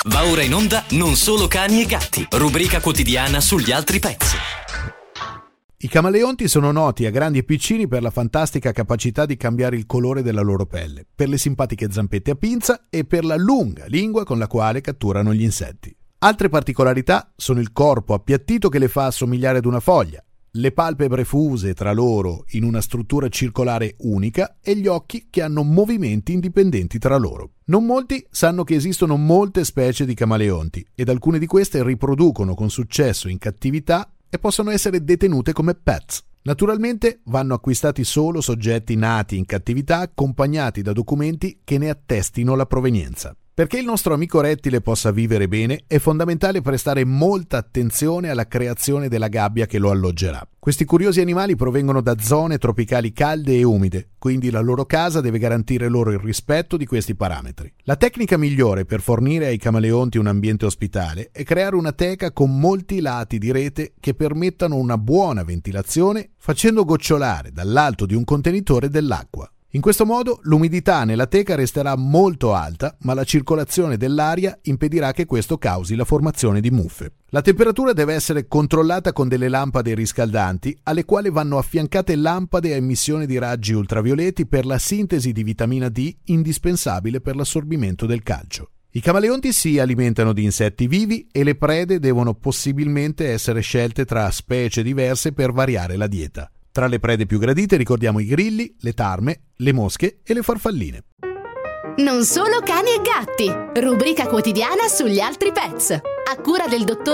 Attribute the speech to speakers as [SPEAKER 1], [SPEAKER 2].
[SPEAKER 1] Va ora in onda Non solo cani e gatti, rubrica quotidiana sugli altri pets.
[SPEAKER 2] I camaleonti sono noti a grandi e piccini per la fantastica capacità di cambiare il colore della loro pelle, per le simpatiche zampette a pinza e per la lunga lingua con la quale catturano gli insetti. Altre particolarità sono il corpo appiattito che le fa assomigliare ad una foglia, le palpebre fuse tra loro in una struttura circolare unica e gli occhi che hanno movimenti indipendenti tra loro. Non molti sanno che esistono molte specie di camaleonti ed alcune di queste riproducono con successo in cattività e possono essere detenute come pets. Naturalmente vanno acquistati solo soggetti nati in cattività accompagnati da documenti che ne attestino la provenienza. Perché il nostro amico rettile possa vivere bene è fondamentale prestare molta attenzione alla creazione della gabbia che lo alloggerà. Questi curiosi animali provengono da zone tropicali calde e umide, quindi la loro casa deve garantire loro il rispetto di questi parametri. La tecnica migliore per fornire ai camaleonti un ambiente ospitale è creare una teca con molti lati di rete che permettano una buona ventilazione, facendo gocciolare dall'alto di un contenitore dell'acqua. In questo modo l'umidità nella teca resterà molto alta, ma la circolazione dell'aria impedirà che questo causi la formazione di muffe. La temperatura deve essere controllata con delle lampade riscaldanti, alle quali vanno affiancate lampade a emissione di raggi ultravioletti per la sintesi di vitamina D indispensabile per l'assorbimento del calcio. I camaleonti si alimentano di insetti vivi e le prede devono possibilmente essere scelte tra specie diverse per variare la dieta. Tra le prede più gradite ricordiamo i grilli, le tarme, le mosche e le farfalline.
[SPEAKER 3] Non solo cani e gatti, rubrica quotidiana sugli altri pets, a cura del dottor